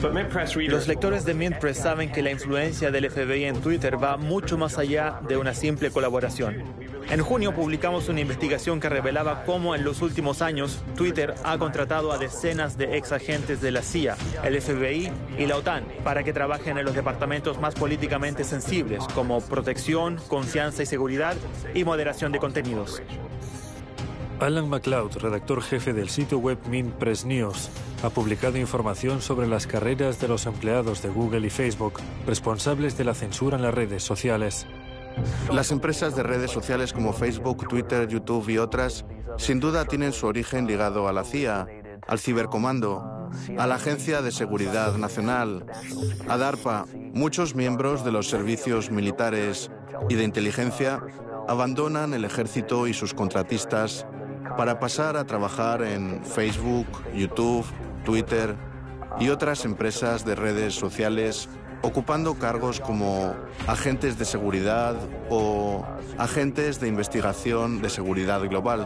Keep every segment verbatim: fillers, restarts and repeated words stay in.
Los lectores de Mintpress saben que la influencia del F B I en Twitter va mucho más allá de una simple colaboración. En junio publicamos una investigación que revelaba cómo en los últimos años Twitter ha contratado a decenas de ex agentes de la C I A, el F B I y la OTAN para que trabajen en los departamentos más políticamente sensibles como protección, confianza y seguridad y moderación de contenidos. Alan MacLeod, redactor jefe del sitio web Mintpress News, ha publicado información sobre las carreras de los empleados de Google y Facebook, responsables de la censura en las redes sociales. Las empresas de redes sociales como Facebook, Twitter, YouTube y otras, sin duda tienen su origen ligado a la C I A, al Cibercomando, a la Agencia de Seguridad Nacional, a DARPA. Muchos miembros de los servicios militares y de inteligencia abandonan el ejército y sus contratistas para pasar a trabajar en Facebook, YouTube, Twitter y otras empresas de redes sociales, ocupando cargos como agentes de seguridad o agentes de investigación de seguridad global.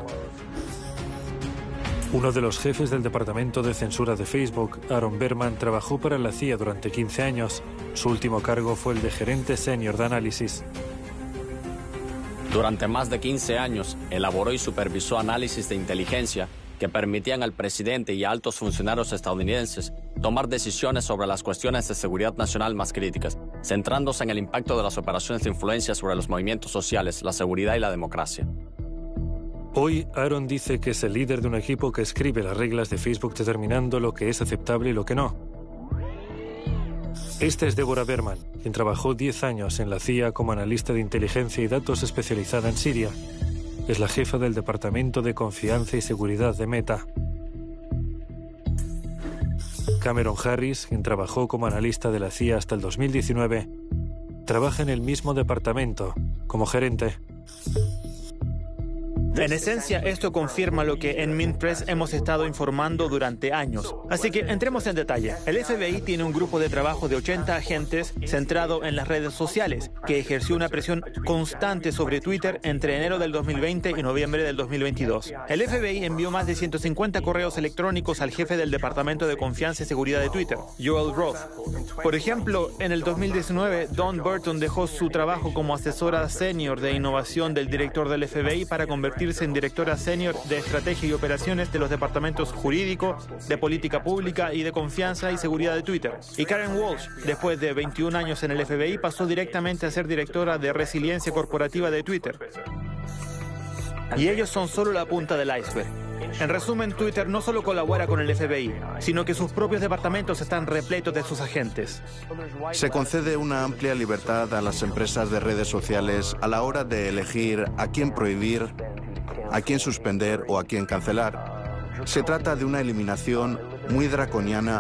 Uno de los jefes del departamento de censura de Facebook, Aaron Berman, trabajó para la C I A durante quince años. Su último cargo fue el de gerente senior de análisis. Durante más de quince años, elaboró y supervisó análisis de inteligencia que permitían al presidente y a altos funcionarios estadounidenses tomar decisiones sobre las cuestiones de seguridad nacional más críticas, centrándose en el impacto de las operaciones de influencia sobre los movimientos sociales, la seguridad y la democracia. Hoy, Aaron dice que es el líder de un equipo que escribe las reglas de Facebook determinando lo que es aceptable y lo que no. Esta es Deborah Berman, quien trabajó diez años en la C I A como analista de inteligencia y datos especializada en Siria. Es la jefa del Departamento de Confianza y Seguridad de Meta. Cameron Harris, quien trabajó como analista de la C I A hasta el dos mil diecinueve, trabaja en el mismo departamento, como gerente. En esencia, esto confirma lo que en Mintpress hemos estado informando durante años. Así que entremos en detalle. El F B I tiene un grupo de trabajo de ochenta agentes centrado en las redes sociales, que ejerció una presión constante sobre Twitter entre enero del dos mil veinte y noviembre del dos mil veintidós. El F B I envió más de ciento cincuenta correos electrónicos al jefe del Departamento de Confianza y Seguridad de Twitter, Joel Roth. Por ejemplo, en el dos mil diecinueve, Dawn Burton dejó su trabajo como asesora senior de innovación del director del F B I para convertirse en directora senior de estrategia y operaciones de los departamentos jurídico, de política pública y de confianza y seguridad de Twitter. Y Karen Walsh, después de veintiún años en el F B I, pasó directamente a ser directora de resiliencia corporativa de Twitter. Y ellos son solo la punta del iceberg. En resumen, Twitter no solo colabora con el F B I, sino que sus propios departamentos están repletos de sus agentes. Se concede una amplia libertad a las empresas de redes sociales a la hora de elegir a quién prohibir, a quién suspender o a quién cancelar. Se trata de una eliminación muy draconiana